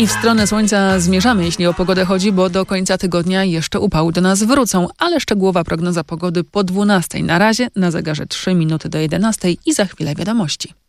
I w stronę słońca zmierzamy, jeśli o pogodę chodzi, bo do końca tygodnia jeszcze upały do nas wrócą, ale szczegółowa prognoza pogody po 12. Na razie na zegarze 3 minuty do 11 i za chwilę wiadomości.